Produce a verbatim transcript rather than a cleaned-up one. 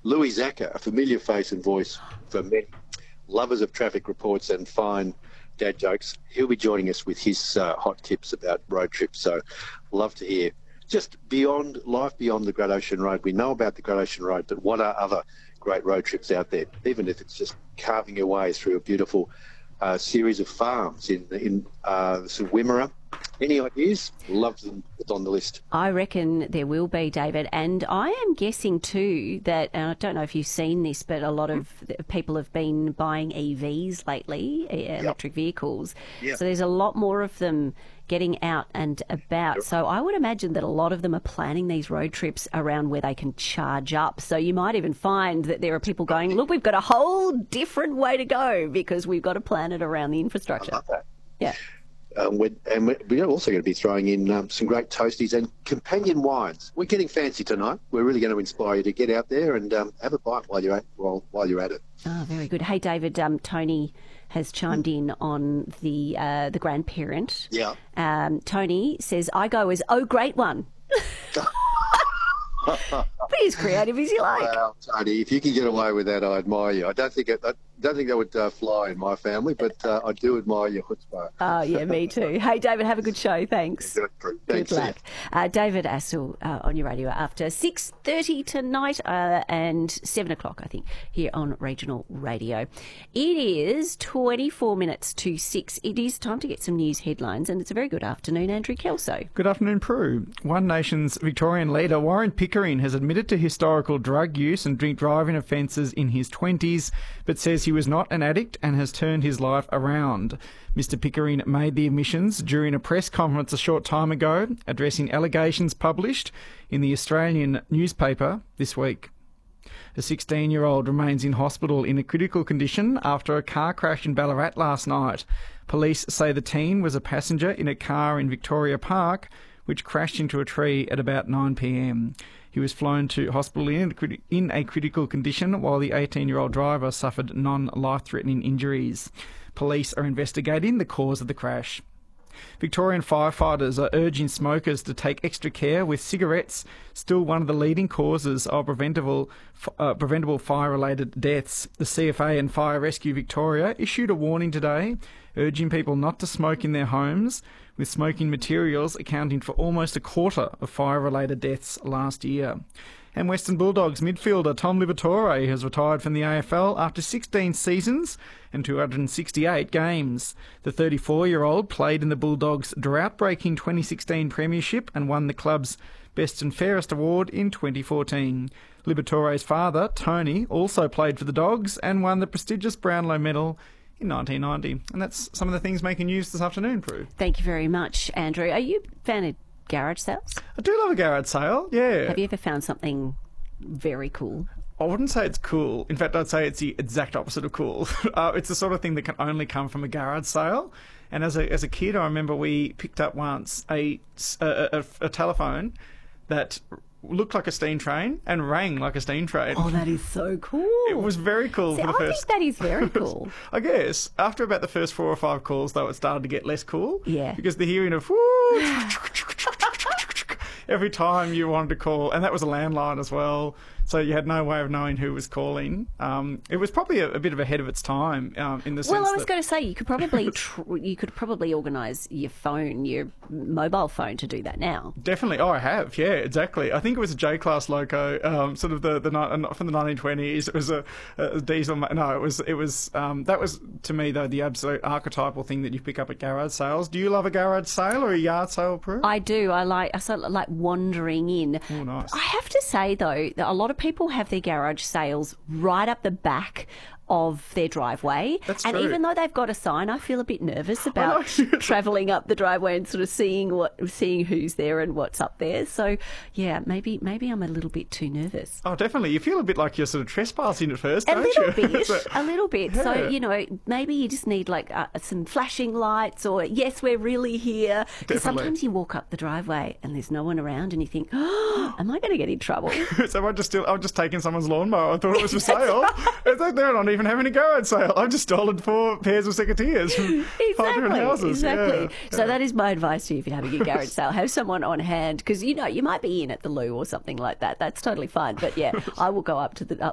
Louis Zaka, a familiar face and voice for many lovers of traffic reports and fine dad jokes. He'll be joining us with his uh, hot tips about road trips. So love to hear. Just beyond life, beyond the Great Ocean Road. We know about the Great Ocean Road, but what are other great road trips out there? Even if it's just carving your way through a beautiful uh, series of farms in in uh, the Wimmera. Any ideas? Love them. Put on the list. I reckon there will be, David. And I am guessing too that, and I don't know if you've seen this, but a lot of people have been buying E Vs lately, electric yep. vehicles. Yep. So there's a lot more of them getting out and about. Yep. So I would imagine that a lot of them are planning these road trips around where they can charge up. So you might even find that there are people going, look, we've got a whole different way to go because we've got to plan it around the infrastructure. I love that. Yeah. Um, we're, and we're also going to be throwing in um, some great toasties and companion wines. We're getting fancy tonight. We're really going to inspire you to get out there and um, have a bite while you're at while while you're at it. Oh, very good. Hey, David. Um, Tony has chimed in on the uh, the grandparent. Yeah. Um, Tony says, "I go as oh great one." Be as creative as you like. Well, Tony, if you can get away with that, I admire you. I don't think it, I don't think that would uh, fly in my family, but uh, I do admire your chutzpah. Oh, yeah, me too. Hey, David, have a good show. Thanks. Yeah, good, Thanks. Good luck. Uh, David Astle uh, on your radio after six thirty tonight uh, and seven o'clock, I think, here on Regional Radio. It is twenty-four minutes to six. It is time to get some news headlines, and it's a very good afternoon, Andrew Kelso. Good afternoon, Prue. One Nation's Victorian leader, Warren Pickering, has admitted to historical drug use and drink driving offences in his twenties, but says he was not an addict and has turned his life around. Mister Pickering made the admissions during a press conference a short time ago, addressing allegations published in the Australian newspaper this week. A sixteen-year-old remains in hospital in a critical condition after a car crash in Ballarat last night. Police say the teen was a passenger in a car in Victoria Park, which crashed into a tree at about nine p m. He was flown to hospital in, in a critical condition, while the eighteen-year-old driver suffered non-life-threatening injuries. Police are investigating the cause of the crash. Victorian firefighters are urging smokers to take extra care, with cigarettes still one of the leading causes of preventable, uh, preventable fire-related deaths. The C F A and Fire Rescue Victoria issued a warning today, urging people not to smoke in their homes, with smoking materials accounting for almost a quarter of fire-related deaths last year. And Western Bulldogs midfielder Tom Liberatore has retired from the A F L after sixteen seasons and two hundred sixty-eight games. The thirty-four-year-old played in the Bulldogs' drought-breaking twenty sixteen premiership and won the club's Best and Fairest award in twenty fourteen. Liberatore's father, Tony, also played for the Dogs and won the prestigious Brownlow medal in nineteen ninety. And that's some of the things making news this afternoon, Prue. Thank you very much, Andrew. Are you a fan of garage sales? I do love a garage sale, yeah. Have you ever found something very cool? I wouldn't say it's cool. In fact, I'd say it's the exact opposite of cool. uh, it's the sort of thing that can only come from a garage sale. And as a as a kid, I remember we picked up once a, a, a, a telephone that looked like a steam train and rang like a steam train. Oh, that is so cool. It was very cool. See, for the I first... think that is very cool. I guess. After about the first four or five calls, though, it started to get less cool. Yeah. Because the hearing of... every time you wanted to call, and that was a landline as well, so you had no way of knowing who was calling. Um, it was probably a, a bit of ahead of its time um, in the sense Well, I was that... going to say you could probably tr- you could probably organise your phone, your mobile phone, to do that now. Definitely. Oh, I have. Yeah, exactly. I think it was a J-Class loco, um, sort of the the from the nineteen twenties. It was a, a diesel. No, it was it was um, that was to me though the absolute archetypal thing that you pick up at garage sales. Do you love a garage sale or a yard sale, Prue? I do. I like I sort of like wandering in. Oh, nice. I have to say though that a lot of people have their garage sales right up the back of their driveway. That's and true. even though they've got a sign, I feel a bit nervous about travelling up the driveway and sort of seeing what seeing who's there and what's up there. So yeah, maybe maybe I'm a little bit too nervous. Oh, definitely. You feel a bit like you're sort of trespassing at first, A don't little you? bit, So- a little bit. Yeah. So, you know, maybe you just need like uh, some flashing lights or, yes, we're really here. Because Definitely. sometimes you walk up the driveway and there's no one around and you think, oh, am I going to get in trouble? So I just still, I'm just taking someone's lawnmower. I thought it was for sale. It's like they're not even having a garage sale. I've just stolen four pairs of secateurs from five different Exactly, houses. exactly. Yeah. So Yeah. that is my advice to you if you're having a garage sale. Have someone on hand because, you know, you might be in at the loo or something like that. That's totally fine. But, yeah, I will go up to the up